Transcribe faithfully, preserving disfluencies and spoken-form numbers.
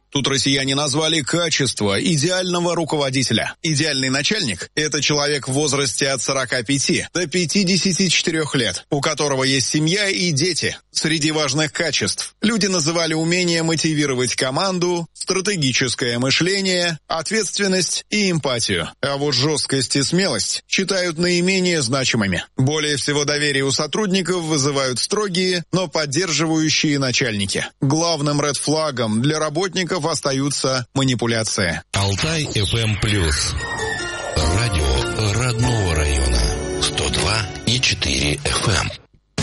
Тут россияне назвали качество идеального руководителя. Идеальный начальник – это человек в возрасте от сорока пяти до пятидесяти четырёх лет, у которого есть семья и дети. Среди важных качеств люди называли умение мотивировать команду, стратегическое мышление, ответственность и эмпатию. А вот жесткость и смелость считают наименее значимыми. Более всего доверие у сотрудников вызывают строгие, но поддерживающие начальники. Главным ред-флагом для работников остаются манипуляции. Алтай эф эм плюс. Радио родного района. сто два и четыре эф эм.